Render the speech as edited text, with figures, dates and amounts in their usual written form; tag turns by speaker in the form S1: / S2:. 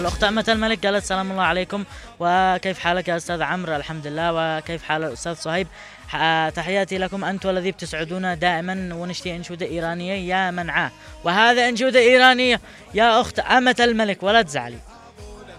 S1: الأخت أمة الملك قالت سلام الله عليكم، وكيف حالك يا أستاذ عمرو؟ الحمد لله. وكيف حال الأستاذ صهيب؟ تحياتي لكم أنت والذي بتسعدونا دائما، ونشتي أنشودة إيرانية يا منعاه، وهذا أنشودة إيرانية يا أخت أمة الملك ولا تزعلي.